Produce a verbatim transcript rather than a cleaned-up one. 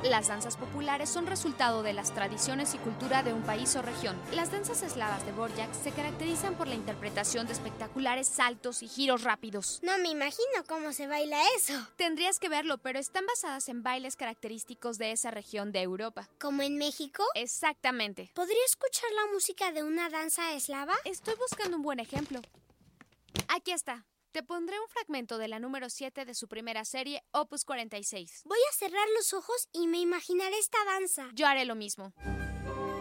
Las danzas populares son resultado de las tradiciones y cultura de un país o región. Las danzas eslavas de Dvorak se caracterizan por la interpretación de espectaculares saltos y giros rápidos. No me imagino cómo se baila eso. Tendrías que verlo, pero están basadas en bailes característicos de esa región de Europa. ¿Como en México? Exactamente. ¿Podría escuchar la música de una danza eslava? Estoy buscando un buen ejemplo. Aquí está. Te pondré un fragmento de la número siete de su primera serie, Opus cuarenta y seis. Voy a cerrar los ojos y me imaginaré esta danza. Yo haré lo mismo.